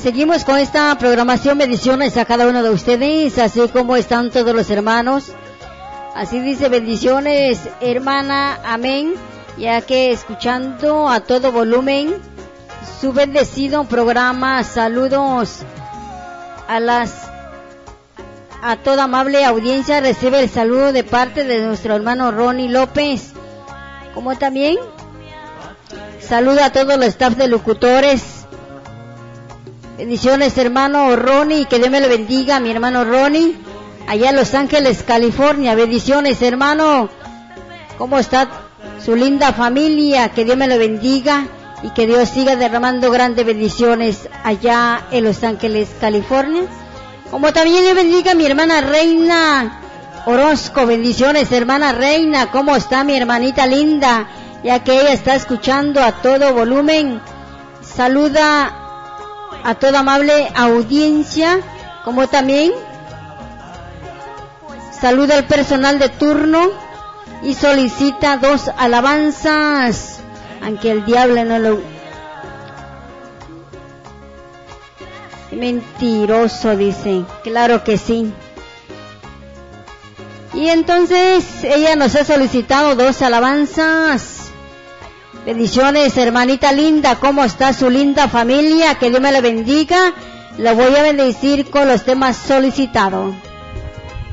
Seguimos con esta programación. Bendiciones a cada uno de ustedes, así como están todos los hermanos. Así dice, bendiciones, hermana, amén. Ya que escuchando a todo volumen su bendecido programa. Saludos a toda amable audiencia. Recibe el saludo de parte de nuestro hermano Ronnie López, como también saluda a todo el staff de locutores. Bendiciones, hermano Ronnie, que Dios me lo bendiga, mi hermano Ronnie, allá en Los Ángeles, California. Bendiciones, hermano. ¿Cómo está su linda familia? Que Dios me lo bendiga y que Dios siga derramando grandes bendiciones allá en Los Ángeles, California. Como también Dios bendiga a mi hermana Reina Orozco. Bendiciones, hermana Reina. ¿Cómo está mi hermanita linda? Ya que ella está escuchando a todo volumen. Saluda a toda amable audiencia, como también saluda al personal de turno y solicita 2 alabanzas, aunque el diablo no lo... Mentiroso, dice. Claro que sí. Y entonces ella nos ha solicitado 2 alabanzas. Bendiciones, hermanita linda. ¿Cómo está su linda familia? Que Dios me la bendiga. La voy a bendecir con los temas solicitados.